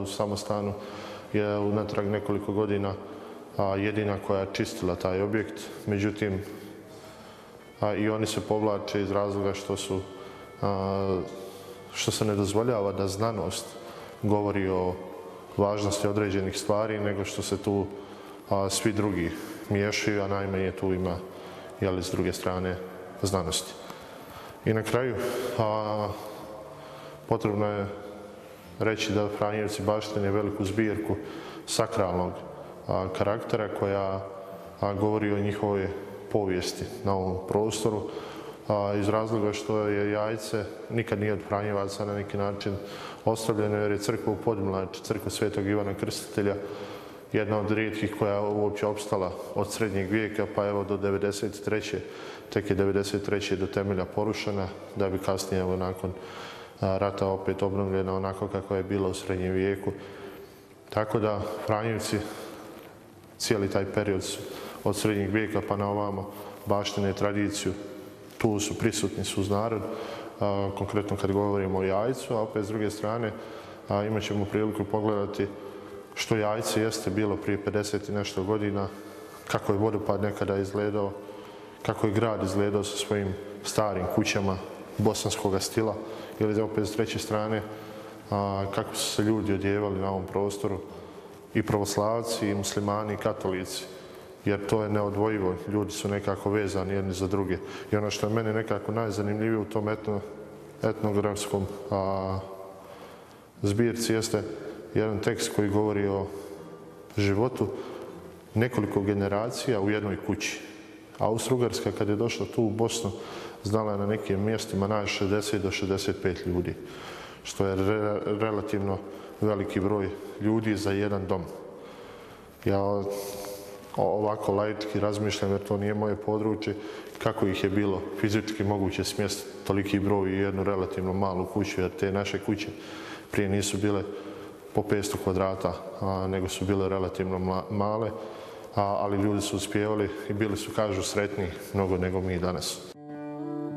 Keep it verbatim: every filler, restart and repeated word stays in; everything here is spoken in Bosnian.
samostanu je unatrag nekoliko godina jedina koja je čistila taj objekt. Međutim, i oni se povlače iz razloga što su što se ne dozvoljava da znanost govori o važnosti određenih stvari, nego što se tu a, svi drugi miješaju, a najmanje tu ima, jeli, s druge strane, znanosti. I na kraju, a, potrebno je reći da Franjevci baštine veliku zbirku sakralnog a, karaktera koja a, govori o njihovoj povijesti na ovom prostoru, a, iz razloga što je Jajce nikad nije od Franjevaca na neki način ostavljeno, jer je crkva u Podmlači, crkva Svetog Ivana Krstitelja, jedna od rijetkih koja je uopće opstala od srednjeg vijeka, pa evo do devedeset treće Tek je devedeset treće do temelja porušena, da bi kasnije, evo, nakon rata opet obnovljena onako kako je bila u srednjem vijeku. Tako da Franjevci cijeli taj period su od srednjeg vijeka pa na ovamo baštine tradiciju, tu su prisutni su uz narod, a, konkretno kad govorimo o Jajcu, a opet s druge strane a, imat ćemo priliku pogledati što Jajce jeste bilo prije pedeset i nešto godina, kako je vodopad nekada izgledao, kako je grad izgledao sa svojim starim kućama bosanskog stila, ili opet s treće strane a, kako su se ljudi odjevali na ovom prostoru, i pravoslavci, i muslimani, i katolici, jer to je neodvojivo, ljudi su nekako vezani jedni za druge. I ono što je meni nekako najzanimljivije u tom etno, etnografskom a, zbirci jeste jedan tekst koji govori o životu nekoliko generacija u jednoj kući. Austro-Ugarska, kad je došla tu u Bosnu, znala je na nekim mjestima naći šezdeset do šezdeset pet ljudi, što je re, relativno veliki broj ljudi za jedan dom. Ja ovako laički razmišljam, jer to nije moje područje, kako ih je bilo fizički moguće smjestiti toliki broj u jednu relativno malu kuću, jer te naše kuće prije nisu bile po petsto kvadrata, a, nego su bile relativno male, a, ali ljudi su uspjevali i bili su, kažu, sretniji mnogo nego mi danas.